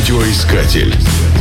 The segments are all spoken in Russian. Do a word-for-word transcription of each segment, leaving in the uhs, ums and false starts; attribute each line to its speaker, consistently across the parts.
Speaker 1: Радиоискатель.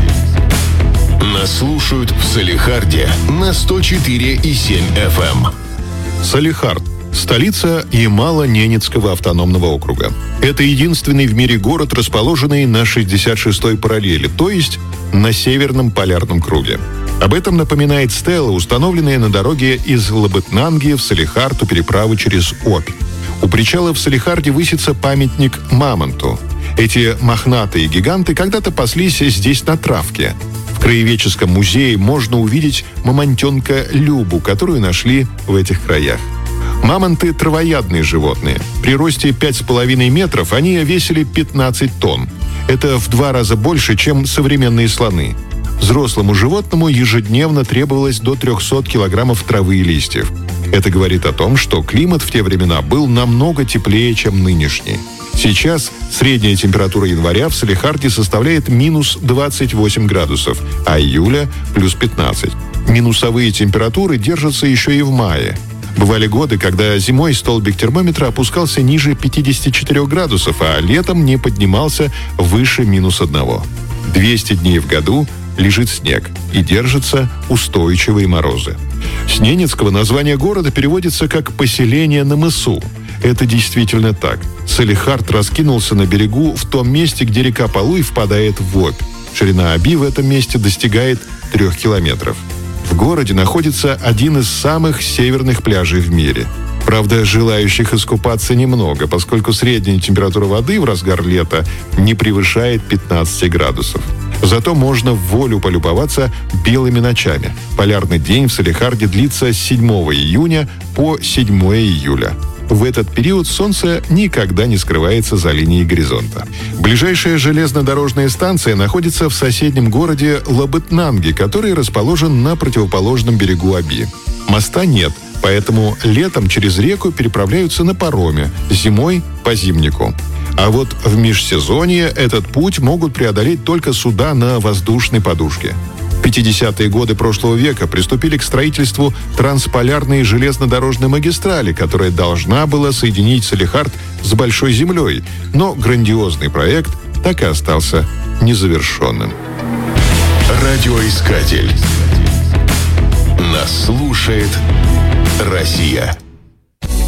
Speaker 1: Нас слушают в Салехарде на сто четыре и семь эф эм.
Speaker 2: Салехард – столица Ямало-Ненецкого автономного округа. Это единственный в мире город, расположенный на шестьдесят шестой параллели, то есть на Северном полярном круге. Об этом напоминает стела, установленная на дороге из Лабытнанги в Салехард у переправы через Обь. У причала в Салехарде высится памятник мамонту. Эти мохнатые гиганты когда-то паслись здесь на травке. В краеведческом музее можно увидеть мамонтенка Любу, которую нашли в этих краях. Мамонты – травоядные животные. При росте пять с половиной метров они весили пятнадцать тонн. Это в два раза больше, чем современные слоны. Взрослому животному ежедневно требовалось до трехсот килограммов травы и листьев. Это говорит о том, что климат в те времена был намного теплее, чем нынешний. Сейчас средняя температура января в Салехарде составляет минус двадцать восемь градусов, а июля – плюс пятнадцать. Минусовые температуры держатся еще и в мае. Бывали годы, когда зимой столбик термометра опускался ниже пятидесяти четырёх градусов, а летом не поднимался выше минус одного. двести дней в году лежит снег и держатся устойчивые морозы. С ненецкого название города переводится как «поселение на мысу». Это действительно так. Салехард раскинулся на берегу в том месте, где река Полуй впадает в Обь. Ширина Оби в этом месте достигает трех километров. В городе находится один из самых северных пляжей в мире. Правда, желающих искупаться немного, поскольку средняя температура воды в разгар лета не превышает пятнадцати градусов. Зато можно вволю полюбоваться белыми ночами. Полярный день в Салехарде длится с седьмого июня по седьмое июля. В этот период солнце никогда не скрывается за линией горизонта. Ближайшая железнодорожная станция находится в соседнем городе Лабытнанги, который расположен на противоположном берегу Оби. Моста нет, поэтому летом через реку переправляются на пароме, зимой – по зимнику. А вот в межсезонье этот путь могут преодолеть только суда на воздушной подушке. В пятидесятые годы прошлого века приступили к строительству трансполярной железнодорожной магистрали, которая должна была соединить Салехард с Большой землей, но грандиозный проект так и остался незавершенным.
Speaker 1: Радиоискатель. Нас слушает Россия.